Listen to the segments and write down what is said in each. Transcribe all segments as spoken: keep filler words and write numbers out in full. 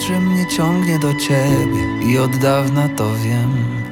że mnie ciągnie do ciebie i od dawna to wiem.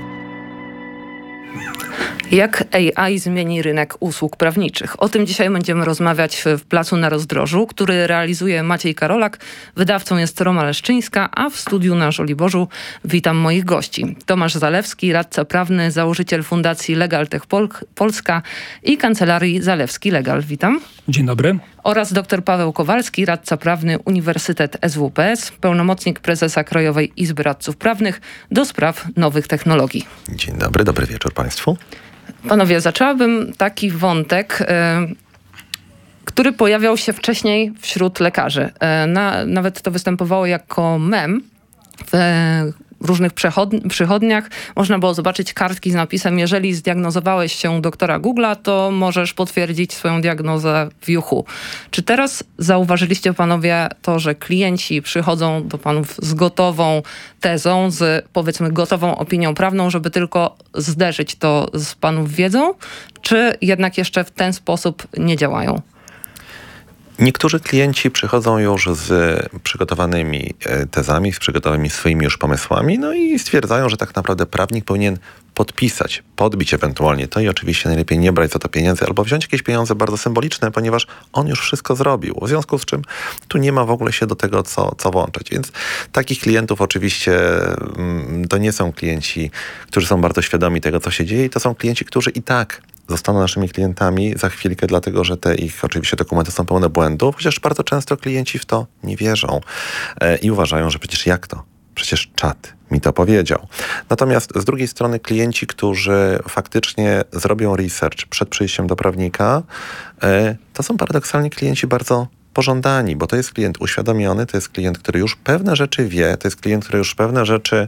Jak A I zmieni rynek usług prawniczych? O tym dzisiaj będziemy rozmawiać w Placu na Rozdrożu, który realizuje Maciej Karolak. Wydawcą jest Roma Leszczyńska, a w studiu na Żoliborzu witam moich gości. Tomasz Zalewski, radca prawny, założyciel Fundacji Legal Tech Pol- Polska i Kancelarii Zalewski Legal. Witam. Dzień dobry. Oraz dr Paweł Kowalski, radca prawny, Uniwersytet S W P S, pełnomocnik prezesa Krajowej Izby Radców Prawnych do spraw nowych technologii. Dzień dobry, dobry wieczór Państwu. Panowie, zaczęłabym taki wątek, y, który pojawiał się wcześniej wśród lekarzy. Y, na, nawet to występowało jako mem w y, różnych przechod- przychodniach. Można było zobaczyć kartki z napisem: jeżeli zdiagnozowałeś się u doktora Google'a, to możesz potwierdzić swoją diagnozę w Juchu. Czy teraz zauważyliście panowie to, że klienci przychodzą do panów z gotową tezą, z powiedzmy gotową opinią prawną, żeby tylko zderzyć to z panów wiedzą? Czy jednak jeszcze w ten sposób nie działają? Niektórzy klienci przychodzą już z przygotowanymi tezami, z przygotowanymi swoimi już pomysłami, no i stwierdzają, że tak naprawdę prawnik powinien podpisać, podbić ewentualnie to i oczywiście najlepiej nie brać za to pieniędzy albo wziąć jakieś pieniądze bardzo symboliczne, ponieważ on już wszystko zrobił. W związku z czym tu nie ma w ogóle się do tego co, co włączyć. Więc takich klientów oczywiście mm, to nie są klienci, którzy są bardzo świadomi tego, co się dzieje, i to są klienci, którzy i tak zostaną naszymi klientami za chwilkę, dlatego że te ich oczywiście dokumenty są pełne błędów, chociaż bardzo często klienci w to nie wierzą e, i uważają, że przecież jak to? Przecież czat mi to powiedział. Natomiast z drugiej strony klienci, którzy faktycznie zrobią research przed przyjściem do prawnika, e, to są paradoksalnie klienci bardzo pożądani, bo to jest klient uświadomiony, to jest klient, który już pewne rzeczy wie, to jest klient, który już pewne rzeczy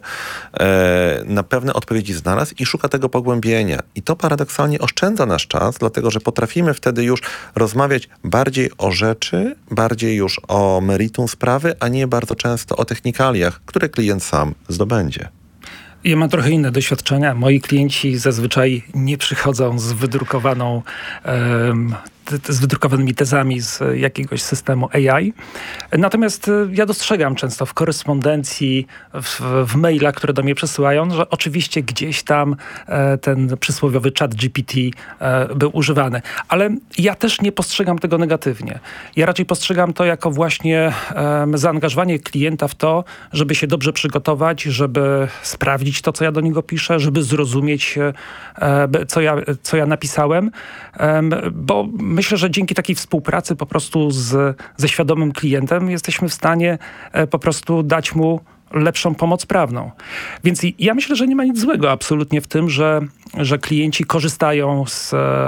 e, na pewne odpowiedzi znalazł i szuka tego pogłębienia. I to paradoksalnie oszczędza nasz czas, dlatego że potrafimy wtedy już rozmawiać bardziej o rzeczy, bardziej już o meritum sprawy, a nie bardzo często o technikaliach, które klient sam zdobędzie. Ja mam trochę inne doświadczenia. Moi klienci zazwyczaj nie przychodzą z wydrukowaną um, z wydrukowanymi tezami z jakiegoś systemu A I. Natomiast ja dostrzegam często w korespondencji, w, w mailach, które do mnie przesyłają, że oczywiście gdzieś tam e, ten przysłowiowy chat G P T e, był używany. Ale ja też nie postrzegam tego negatywnie. Ja raczej postrzegam to jako właśnie e, zaangażowanie klienta w to, żeby się dobrze przygotować, żeby sprawdzić to, co ja do niego piszę, żeby zrozumieć, e, co, ja, co ja napisałem. E, bo myślę, że dzięki takiej współpracy po prostu z, ze świadomym klientem jesteśmy w stanie e, po prostu dać mu lepszą pomoc prawną. Więc ja myślę, że nie ma nic złego absolutnie w tym, że, że klienci korzystają z,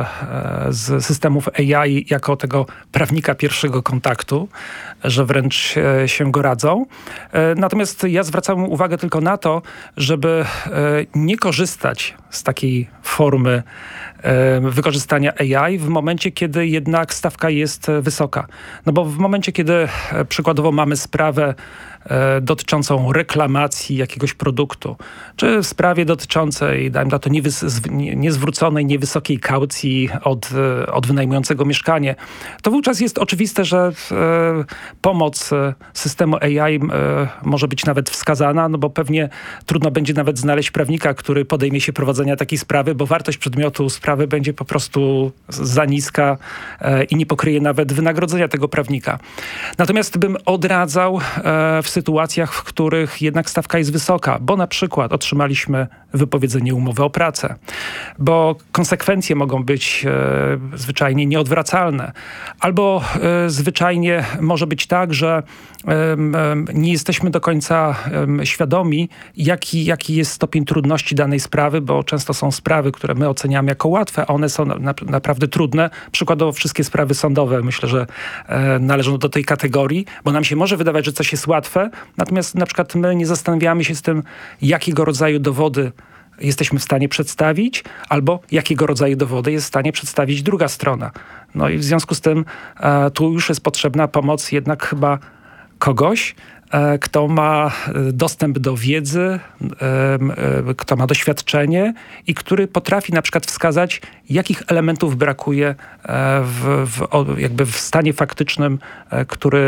z systemów A I jako tego prawnika pierwszego kontaktu, że wręcz się go radzą. Natomiast ja zwracam uwagę tylko na to, żeby nie korzystać z takiej formy wykorzystania A I w momencie, kiedy jednak stawka jest wysoka. No bo w momencie, kiedy przykładowo mamy sprawę e, dotyczącą reklamacji jakiegoś produktu, czy w sprawie dotyczącej, dajmy na to, niewys- nie, niezwróconej, niewysokiej kaucji od, od wynajmującego mieszkanie, to wówczas jest oczywiste, że e, pomoc systemu A I e, może być nawet wskazana, no bo pewnie trudno będzie nawet znaleźć prawnika, który podejmie się prowadzenia takiej sprawy, bo wartość przedmiotu sprawy będzie po prostu za niska e, i nie pokryje nawet wynagrodzenia tego prawnika. Natomiast bym odradzał e, w sytuacjach, w których jednak stawka jest wysoka, bo na przykład otrzymaliśmy wypowiedzenie umowy o pracę, bo konsekwencje mogą być e, zwyczajnie nieodwracalne, albo e, zwyczajnie może być tak, że e, nie jesteśmy do końca e, świadomi, jaki, jaki jest stopień trudności danej sprawy, bo często są sprawy, które my oceniamy jako łatwe, a one są na, na, naprawdę trudne. Przykładowo wszystkie sprawy sądowe, myślę, że e, należą do tej kategorii, bo nam się może wydawać, że coś jest łatwe, natomiast na przykład my nie zastanawiamy się z tym, jakiego rodzaju dowody jesteśmy w stanie przedstawić, albo jakiego rodzaju dowody jest w stanie przedstawić druga strona. No i w związku z tym e, tu już jest potrzebna pomoc jednak chyba kogoś, e, kto ma dostęp do wiedzy, e, e, kto ma doświadczenie i który potrafi na przykład wskazać, jakich elementów brakuje e, w, w, jakby w stanie faktycznym, e, który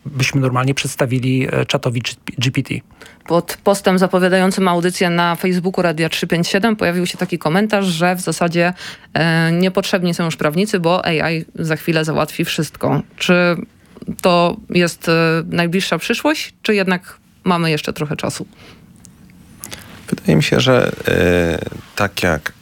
byśmy normalnie przedstawili czatowi G P T. Pod postem zapowiadającym audycję na Facebooku Radia trzysta pięćdziesiąt siedem pojawił się taki komentarz, że w zasadzie e, niepotrzebni są już prawnicy, bo A I za chwilę załatwi wszystko. Czy to jest e, najbliższa przyszłość, czy jednak mamy jeszcze trochę czasu? Wydaje mi się, że e, tak jak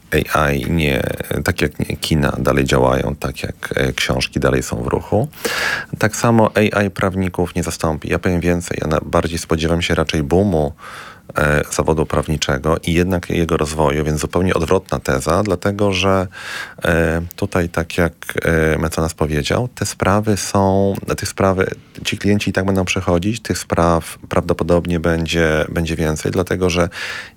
A I, nie, tak jak nie, kina dalej działają, tak jak e, książki dalej są w ruchu, tak samo A I prawników nie zastąpi. Ja powiem więcej, ja na, bardziej spodziewam się raczej boomu e, zawodu prawniczego i jednak jego rozwoju, więc zupełnie odwrotna teza, dlatego że e, tutaj, tak jak e, mecenas powiedział, te sprawy są, te sprawy, ci klienci i tak będą przechodzić, tych spraw prawdopodobnie będzie, będzie więcej, dlatego że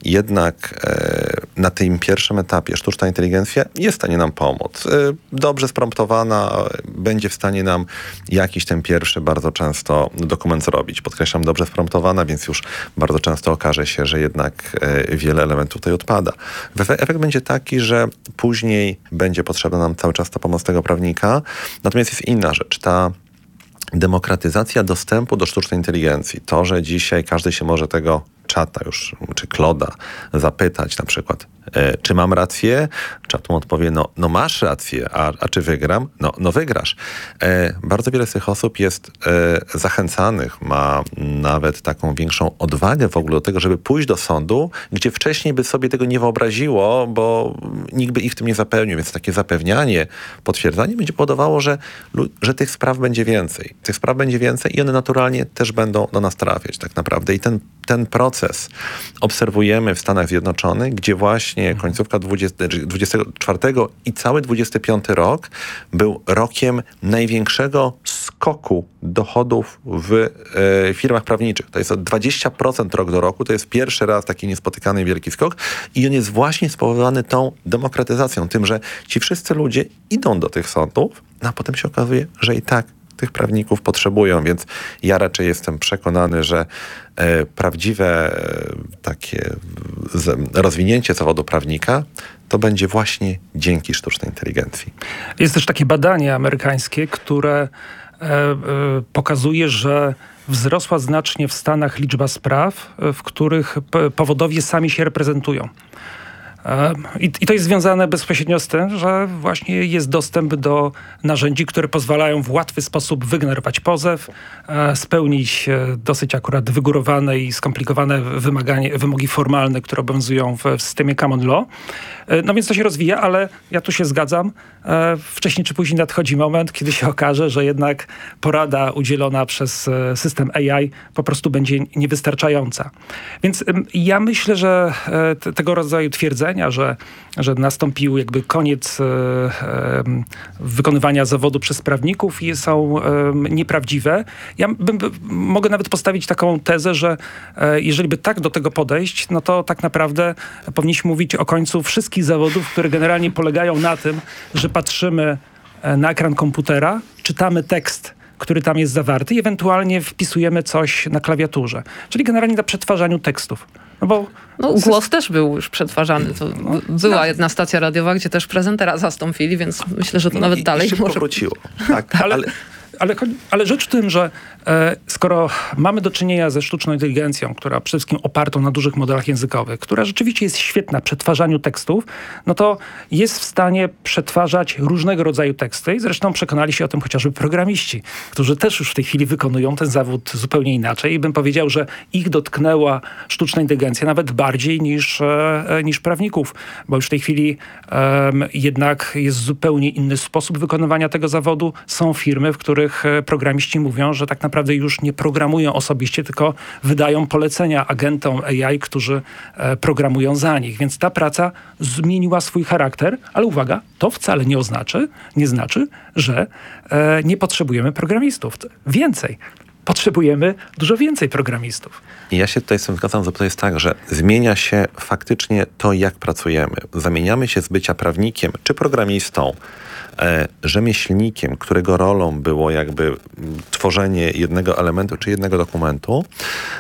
jednak e, na tym pierwszym etapie sztuczna inteligencja jest w stanie nam pomóc. E, dobrze spromptowana będzie w stanie nam jakiś ten pierwszy bardzo często dokument zrobić. Podkreślam, dobrze spromptowana, więc już bardzo często okaże się, że jednak e, wiele elementów tutaj odpada. Efekt będzie taki, że później będzie potrzebna nam cały czas ta pomoc tego prawnika. Natomiast jest inna rzecz. Ta demokratyzacja dostępu do sztucznej inteligencji. To, że dzisiaj każdy się może tego czata już, czy Kloda zapytać na przykład, e, czy mam rację? Czat mu odpowie, no, no masz rację, a, a czy wygram? No, no wygrasz. E, bardzo wiele z tych osób jest e, zachęcanych, ma nawet taką większą odwagę w ogóle do tego, żeby pójść do sądu, gdzie wcześniej by sobie tego nie wyobraziło, bo nikt by ich tym nie zapewnił, więc takie zapewnianie, potwierdzanie będzie powodowało, że, że tych spraw będzie więcej. Tych spraw będzie więcej i one naturalnie też będą do nas trafiać tak naprawdę. I ten, ten proces obserwujemy w Stanach Zjednoczonych, gdzie właśnie końcówka dwudziestego czwartego i cały dwudziesty piąty rok był rokiem największego skoku dochodów w e, firmach prawniczych. To jest o dwadzieścia procent rok do roku. To jest pierwszy raz taki niespotykany wielki skok i on jest właśnie spowodowany tą demokratyzacją, tym, że ci wszyscy ludzie idą do tych sądów, no a potem się okazuje, że i tak tych prawników potrzebują, więc ja raczej jestem przekonany, że e, prawdziwe e, takie z, rozwinięcie zawodu prawnika to będzie właśnie dzięki sztucznej inteligencji. Jest też takie badanie amerykańskie, które e, e, pokazuje, że wzrosła znacznie w Stanach liczba spraw, w których p- powodowie sami się reprezentują. I, I to jest związane bezpośrednio z tym, że właśnie jest dostęp do narzędzi, które pozwalają w łatwy sposób wygenerować pozew, e, spełnić e, dosyć akurat wygórowane i skomplikowane wymaganie, wymogi formalne, które obowiązują w, w systemie common law. E, no więc to się rozwija, ale ja tu się zgadzam. E, wcześniej czy później nadchodzi moment, kiedy się okaże, że jednak porada udzielona przez e, system A I po prostu będzie niewystarczająca. Więc e, ja myślę, że e, t- tego rodzaju twierdzenia, Że, że nastąpił jakby koniec e, e, wykonywania zawodu przez prawników i są e, nieprawdziwe. Ja bym, mogę nawet postawić taką tezę, że e, jeżeli by tak do tego podejść, no to tak naprawdę powinniśmy mówić o końcu wszystkich zawodów, które generalnie polegają na tym, że patrzymy na ekran komputera, czytamy tekst, który tam jest zawarty i ewentualnie wpisujemy coś na klawiaturze. Czyli generalnie na przetwarzaniu tekstów. No bo no, głos też był już przetwarzany. To no, była no. jedna stacja radiowa, gdzie też prezentera zastąpili, więc myślę, że to no nawet i, dalej i może... wróciło. Tak, ale... ale... Ale, ale rzecz w tym, że e, skoro mamy do czynienia ze sztuczną inteligencją, która przede wszystkim opartą na dużych modelach językowych, która rzeczywiście jest świetna w przetwarzaniu tekstów, no to jest w stanie przetwarzać różnego rodzaju teksty i zresztą przekonali się o tym chociażby programiści, którzy też już w tej chwili wykonują ten zawód zupełnie inaczej i bym powiedział, że ich dotknęła sztuczna inteligencja nawet bardziej niż, e, niż prawników, bo już w tej chwili e, jednak jest zupełnie inny sposób wykonywania tego zawodu. Są firmy, w których programiści mówią, że tak naprawdę już nie programują osobiście, tylko wydają polecenia agentom A I, którzy e, programują za nich. Więc ta praca zmieniła swój charakter, ale uwaga, to wcale nie oznacza, nie znaczy, że e, nie potrzebujemy programistów. Więcej. Potrzebujemy dużo więcej programistów. I ja się tutaj z tym zgadzam, że to jest tak, że zmienia się faktycznie to, jak pracujemy. Zamieniamy się z bycia prawnikiem czy programistą, e, rzemieślnikiem, którego rolą było jakby tworzenie jednego elementu czy jednego dokumentu,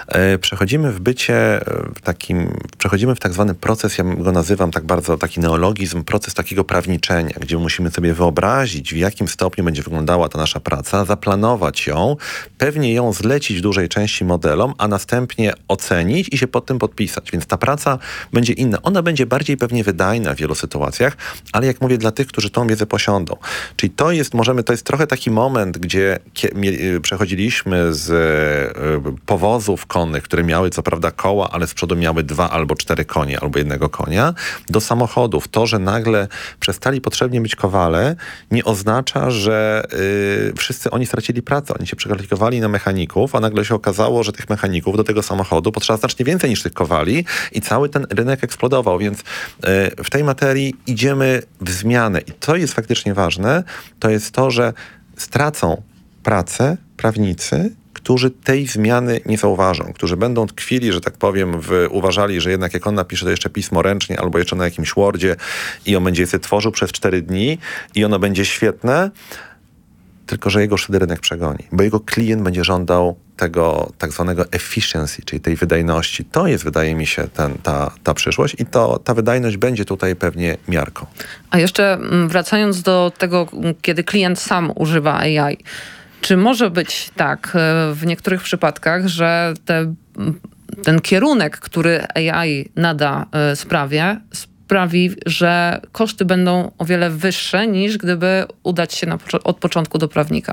Przechodzimy w bycie w takim, przechodzimy w tak zwany proces, ja go nazywam tak bardzo, taki neologizm, proces takiego prawniczenia, gdzie musimy sobie wyobrazić, w jakim stopniu będzie wyglądała ta nasza praca, zaplanować ją, pewnie ją zlecić w dużej części modelom, a następnie ocenić i się pod tym podpisać. Więc ta praca będzie inna. Ona będzie bardziej pewnie wydajna w wielu sytuacjach, ale jak mówię, dla tych, którzy tą wiedzę posiądą. Czyli to jest, możemy, to jest trochę taki moment, gdzie przechodziliśmy z powozów konnych, które miały co prawda koła, ale z przodu miały dwa albo cztery konie, albo jednego konia, do samochodów. To, że nagle przestali potrzebnie być kowale, nie oznacza, że yy, wszyscy oni stracili pracę. Oni się przekwalifikowali na mechaników, a nagle się okazało, że tych mechaników do tego samochodu potrzeba znacznie więcej niż tych kowali i cały ten rynek eksplodował. Więc yy, w tej materii idziemy w zmianę. I to jest faktycznie ważne, to jest to, że stracą pracę prawnicy, którzy tej zmiany nie zauważą, którzy będą tkwili, że tak powiem, w, uważali, że jednak jak on napisze to jeszcze pismo ręcznie albo jeszcze na jakimś Wordzie i on będzie je tworzył przez cztery dni i ono będzie świetne, tylko że jego wtedy rynek przegoni, bo jego klient będzie żądał tego tak zwanego efficiency, czyli tej wydajności. To jest, wydaje mi się, ten, ta, ta przyszłość i to, ta wydajność będzie tutaj pewnie miarką. A jeszcze wracając do tego, kiedy klient sam używa A I, czy może być tak w niektórych przypadkach, że te, ten kierunek, który A I nada sprawie, sprawi, że koszty będą o wiele wyższe niż gdyby udać się na, od początku do prawnika?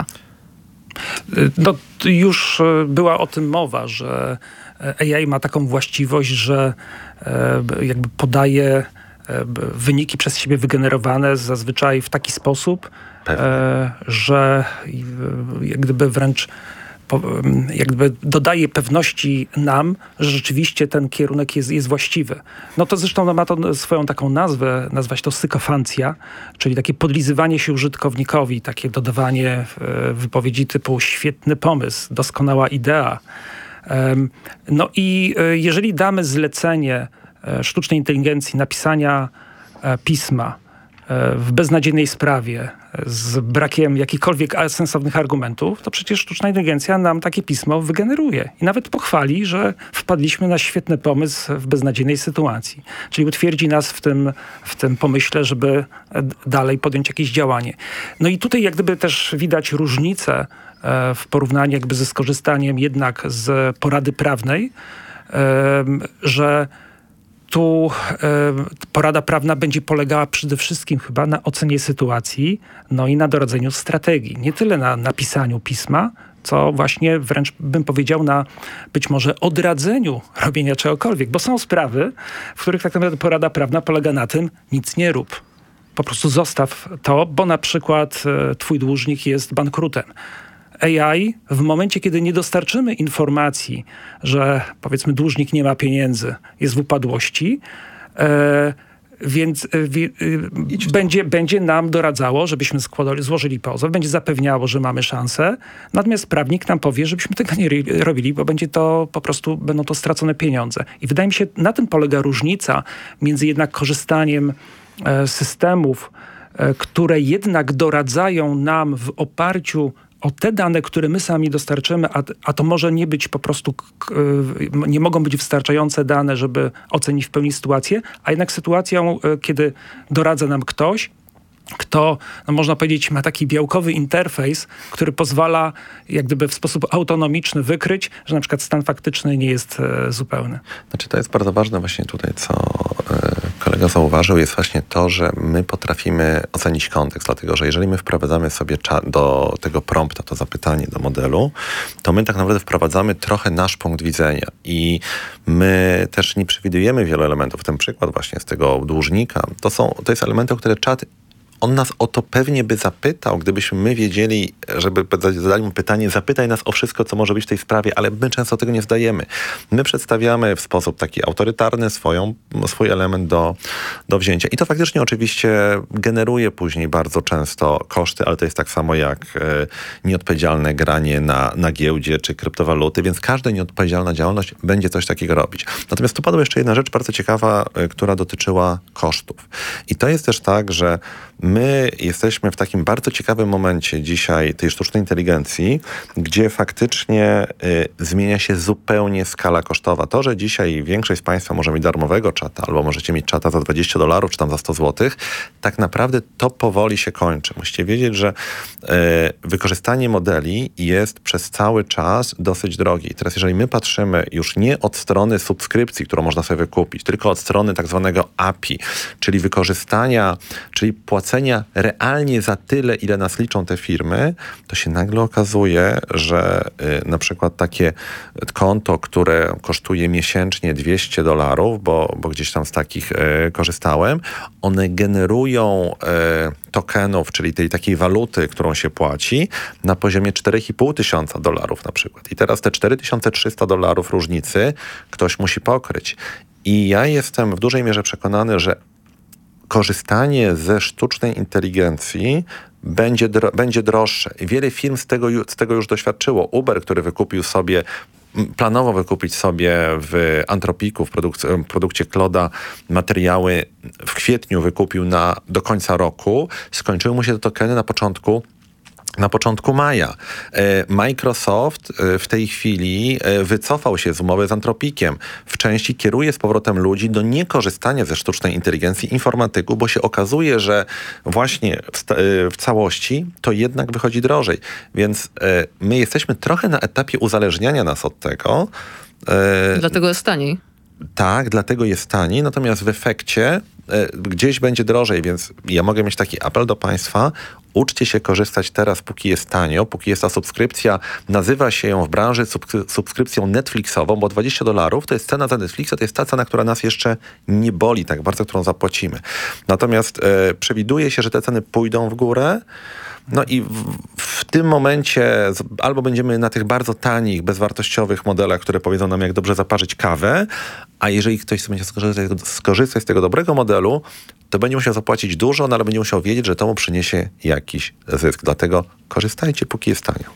No, już była o tym mowa, że A I ma taką właściwość, że jakby podaje wyniki przez siebie wygenerowane zazwyczaj w taki sposób, e, że jak gdyby wręcz po, jak gdyby dodaje pewności nam, że rzeczywiście ten kierunek jest, jest właściwy. No to zresztą ma to swoją taką nazwę, nazwać to sykofancja, czyli takie podlizywanie się użytkownikowi, takie dodawanie wypowiedzi typu świetny pomysł, doskonała idea. No i jeżeli damy zlecenie sztucznej inteligencji napisania pisma w beznadziejnej sprawie z brakiem jakichkolwiek sensownych argumentów, to przecież sztuczna inteligencja nam takie pismo wygeneruje i nawet pochwali, że wpadliśmy na świetny pomysł w beznadziejnej sytuacji. Czyli utwierdzi nas w tym, w tym pomyśle, żeby dalej podjąć jakieś działanie. No i tutaj jak gdyby też widać różnicę w porównaniu jakby ze skorzystaniem jednak z porady prawnej, że tu y, porada prawna będzie polegała przede wszystkim chyba na ocenie sytuacji, no i na doradzeniu strategii. Nie tyle na napisaniu pisma, co właśnie wręcz bym powiedział na być może odradzeniu robienia czegokolwiek. Bo są sprawy, w których tak naprawdę porada prawna polega na tym, nic nie rób. Po prostu zostaw to, bo na przykład y, twój dłużnik jest bankrutem. A I w momencie, kiedy nie dostarczymy informacji, że powiedzmy dłużnik nie ma pieniędzy, jest w upadłości, e, więc e, e, będzie, będzie nam doradzało, żebyśmy składali, złożyli pozew, będzie zapewniało, że mamy szansę, natomiast prawnik nam powie, żebyśmy tego nie robili, bo będzie to po prostu, będą to stracone pieniądze. I wydaje mi się, na tym polega różnica między jednak korzystaniem e, systemów, e, które jednak doradzają nam w oparciu o te dane, które my sami dostarczymy, a, a to może nie być po prostu, k, nie mogą być wystarczające dane, żeby ocenić w pełni sytuację, a jednak sytuacją, kiedy doradza nam ktoś, kto, no można powiedzieć, ma taki białkowy interfejs, który pozwala jak gdyby w sposób autonomiczny wykryć, że na przykład stan faktyczny nie jest e, zupełny. Znaczy to jest bardzo ważne właśnie tutaj, co e, kolega zauważył, jest właśnie to, że my potrafimy ocenić kontekst, dlatego że jeżeli my wprowadzamy sobie cza- do tego prompta, to zapytanie do modelu, to my tak naprawdę wprowadzamy trochę nasz punkt widzenia i my też nie przewidujemy wielu elementów. Ten przykład właśnie z tego dłużnika, to są, to jest elementy, o które czat on nas o to pewnie by zapytał, gdybyśmy my wiedzieli, żeby zadali mu pytanie, zapytaj nas o wszystko, co może być w tej sprawie, ale my często tego nie zdajemy. My przedstawiamy w sposób taki autorytarny swoją, swój element do, do wzięcia. I to faktycznie oczywiście generuje później bardzo często koszty, ale to jest tak samo jak e, nieodpowiedzialne granie na, na giełdzie czy kryptowaluty, więc każda nieodpowiedzialna działalność będzie coś takiego robić. Natomiast tu padła jeszcze jedna rzecz bardzo ciekawa, e, która dotyczyła kosztów. I to jest też tak, że my jesteśmy w takim bardzo ciekawym momencie dzisiaj tej sztucznej inteligencji, gdzie faktycznie y, zmienia się zupełnie skala kosztowa. To, że dzisiaj większość z Państwa może mieć darmowego czata, albo możecie mieć czata za dwadzieścia dolarów, czy tam za sto złotych, tak naprawdę to powoli się kończy. Musicie wiedzieć, że y, wykorzystanie modeli jest przez cały czas dosyć drogie. I teraz jeżeli my patrzymy już nie od strony subskrypcji, którą można sobie wykupić, tylko od strony tak zwanego A P I, czyli wykorzystania, czyli płacenia realnie za tyle, ile nas liczą te firmy, to się nagle okazuje, że y, na przykład takie konto, które kosztuje miesięcznie dwieście dolarów, bo, bo gdzieś tam z takich y, korzystałem, one generują y, tokenów, czyli tej takiej waluty, którą się płaci, na poziomie cztery i pół tysiąca dolarów na przykład. I teraz te cztery tysiące trzysta dolarów różnicy ktoś musi pokryć. I ja jestem w dużej mierze przekonany, że korzystanie ze sztucznej inteligencji będzie, dro- będzie droższe. Wiele firm z tego, ju- z tego już doświadczyło. Uber, który wykupił sobie, planował wykupić sobie w Antropiku, w produk- produkcie Claude'a materiały, w kwietniu wykupił na, do końca roku. Skończyły mu się te tokeny na początku Na początku maja. Microsoft w tej chwili wycofał się z umowy z Antropikiem. W części kieruje z powrotem ludzi do niekorzystania ze sztucznej inteligencji informatyków, bo się okazuje, że właśnie w, w całości to jednak wychodzi drożej. Więc my jesteśmy trochę na etapie uzależniania nas od tego. Dlatego jest taniej. Tak, dlatego jest taniej, natomiast w efekcie y, gdzieś będzie drożej, więc ja mogę mieć taki apel do Państwa, uczcie się korzystać teraz, póki jest tanio, póki jest ta subskrypcja, nazywa się ją w branży subskry- subskrypcją Netflixową, bo dwadzieścia dolarów to jest cena za Netflixa, to jest ta cena, która nas jeszcze nie boli tak bardzo, którą zapłacimy. Natomiast y, przewiduje się, że te ceny pójdą w górę. No i w, w tym momencie albo będziemy na tych bardzo tanich, bezwartościowych modelach, które powiedzą nam, jak dobrze zaparzyć kawę, a jeżeli ktoś będzie skorzystać, skorzystać z tego dobrego modelu, to będzie musiał zapłacić dużo, no ale będzie musiał wiedzieć, że to mu przyniesie jakiś zysk. Dlatego korzystajcie, póki jest tanio.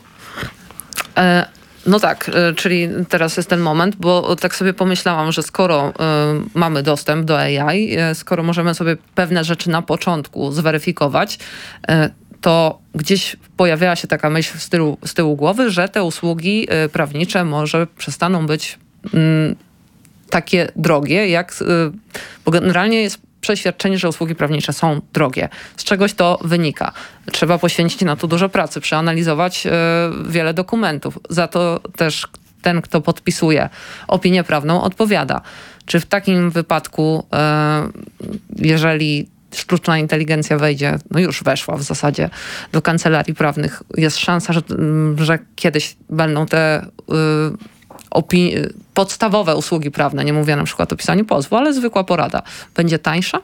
E- No tak, y, czyli teraz jest ten moment, bo tak sobie pomyślałam, że skoro y, mamy dostęp do A I, y, skoro możemy sobie pewne rzeczy na początku zweryfikować, y, to gdzieś pojawiała się taka myśl z tyłu, z tyłu głowy, że te usługi y, prawnicze może przestaną być y, takie drogie, jak, y, bo generalnie jest przeświadczenie, że usługi prawnicze są drogie. Z czegoś to wynika. Trzeba poświęcić na to dużo pracy, przeanalizować y, wiele dokumentów. Za to też ten, kto podpisuje opinię prawną, odpowiada. Czy w takim wypadku, y, jeżeli sztuczna inteligencja wejdzie, no już weszła w zasadzie do kancelarii prawnych, jest szansa, że, że kiedyś będą te y, Opi- podstawowe usługi prawne, nie mówię na przykład o pisaniu pozwu, ale zwykła porada, będzie tańsza?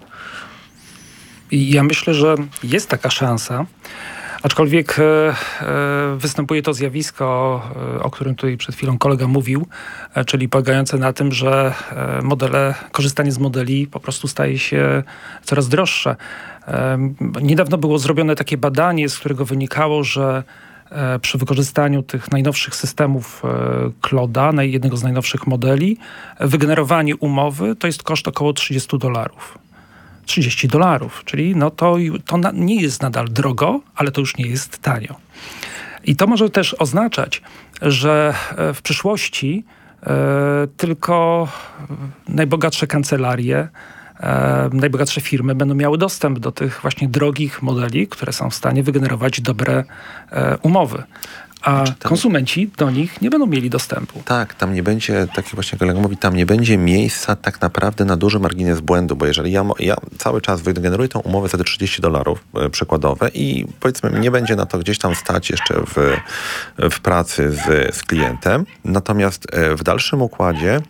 I ja myślę, że jest taka szansa, aczkolwiek e, e, występuje to zjawisko, e, o którym tutaj przed chwilą kolega mówił, e, czyli polegające na tym, że e, modele, korzystanie z modeli po prostu staje się coraz droższe. E, niedawno było zrobione takie badanie, z którego wynikało, że przy wykorzystaniu tych najnowszych systemów Claude'a, jednego z najnowszych modeli, wygenerowanie umowy to jest koszt około trzydzieści dolarów. trzydzieści dolarów, czyli no to, to na, nie jest nadal drogo, ale to już nie jest tanio. I to może też oznaczać, że w przyszłości e, tylko najbogatsze kancelarie, E, najbogatsze firmy będą miały dostęp do tych właśnie drogich modeli, które są w stanie wygenerować dobre e, umowy. A konsumenci do nich nie będą mieli dostępu. Tak, tam nie będzie, tak jak właśnie kolega mówi, tam nie będzie miejsca tak naprawdę na duży margines błędu, bo jeżeli ja, ja cały czas wygeneruję tą umowę za te trzydzieści dolarów e, przykładowe i powiedzmy nie będzie na to gdzieś tam stać jeszcze w, w pracy z, z klientem, natomiast e, w dalszym układzie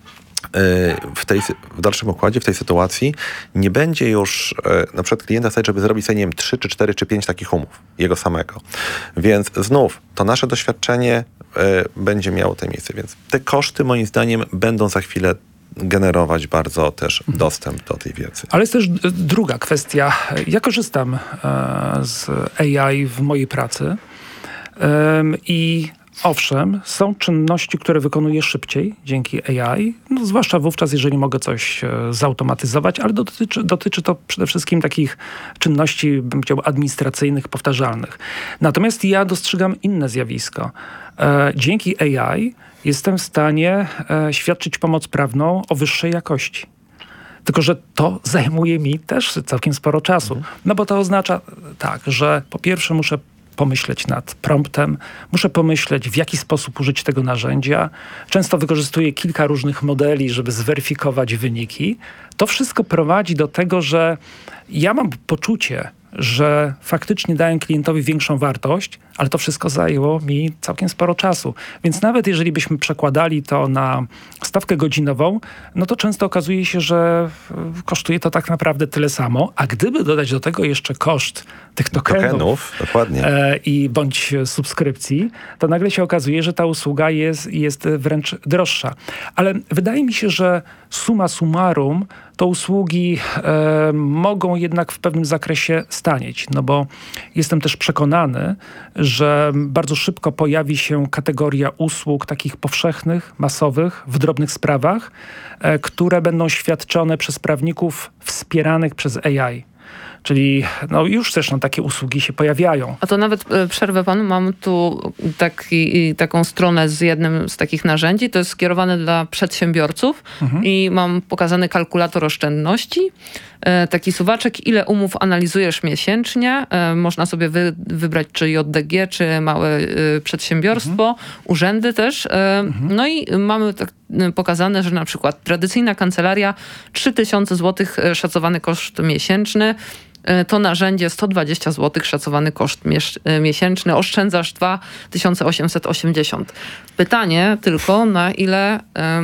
W, tej, w dalszym układzie, w tej sytuacji nie będzie już e, na przykład klienta stać, żeby zrobić sobie, nie wiem, trzy, czy cztery, czy pięć takich umów, jego samego. Więc znów, to nasze doświadczenie e, będzie miało te miejsce, więc te koszty moim zdaniem będą za chwilę generować bardzo też dostęp do tej wiedzy. Ale jest też druga kwestia. Ja korzystam e, z A I w mojej pracy e, i owszem, są czynności, które wykonuję szybciej dzięki A I, no, zwłaszcza wówczas, jeżeli mogę coś e, zautomatyzować, ale dotyczy, dotyczy to przede wszystkim takich czynności, bym powiedział, administracyjnych, powtarzalnych. Natomiast ja dostrzegam inne zjawisko. E, dzięki A I jestem w stanie e, świadczyć pomoc prawną o wyższej jakości. Tylko że to zajmuje mi też całkiem sporo czasu. No bo to oznacza tak, że po pierwsze muszę pomyśleć nad promptem, muszę pomyśleć, w jaki sposób użyć tego narzędzia. Często wykorzystuję kilka różnych modeli, żeby zweryfikować wyniki. To wszystko prowadzi do tego, że ja mam poczucie, że faktycznie daję klientowi większą wartość, ale to wszystko zajęło mi całkiem sporo czasu. Więc nawet jeżeli byśmy przekładali to na stawkę godzinową, no to często okazuje się, że kosztuje to tak naprawdę tyle samo, a gdyby dodać do tego jeszcze koszt tych tokenów, tokenów dokładnie. E, i bądź subskrypcji, to nagle się okazuje, że ta usługa jest, jest wręcz droższa. Ale wydaje mi się, że summa summarum to usługi e, mogą jednak w pewnym zakresie stanieć, no bo jestem też przekonany, że bardzo szybko pojawi się kategoria usług takich powszechnych, masowych, w drobnych sprawach, e, które będą świadczone przez prawników wspieranych przez A I. Czyli no już zresztą takie usługi się pojawiają. A to nawet e, przerwę panu, mam tu taki, taką stronę z jednym z takich narzędzi, to jest skierowane dla przedsiębiorców mhm. i mam pokazany kalkulator oszczędności, e, taki suwaczek, ile umów analizujesz miesięcznie, e, można sobie wy, wybrać czy J D G, czy małe e, przedsiębiorstwo, mhm. urzędy też, e, mhm. no i mamy tak pokazane, że na przykład tradycyjna kancelaria trzy tysiące złotych szacowany koszt miesięczny, to narzędzie sto dwadzieścia złotych szacowany koszt miesięczny, oszczędzasz dwa tysiące osiemset osiemdziesiąt. Pytanie tylko, na ile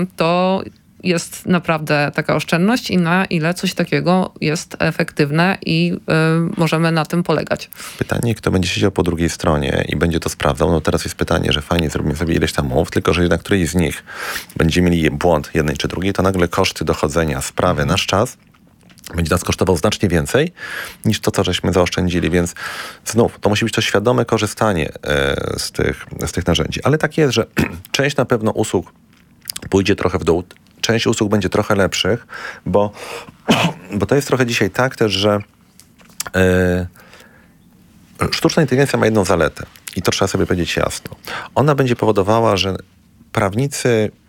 to jest naprawdę taka oszczędność i na ile coś takiego jest efektywne i y, możemy na tym polegać. Pytanie, kto będzie siedział po drugiej stronie i będzie to sprawdzał. No teraz jest pytanie, że fajnie zrobimy sobie ileś tam umów, tylko że na którejś z nich będziemy mieli błąd jednej czy drugiej, to nagle koszty dochodzenia sprawy, mhm. nasz czas będzie nas kosztował znacznie więcej niż to, co żeśmy zaoszczędzili, więc znów, to musi być to świadome korzystanie e, z, tych, z tych narzędzi. Ale tak jest, że część na pewno usług pójdzie trochę w dół, część usług będzie trochę lepszych, bo, bo to jest trochę dzisiaj tak też, że e, sztuczna inteligencja ma jedną zaletę i to trzeba sobie powiedzieć jasno. Ona będzie powodowała, że prawnicy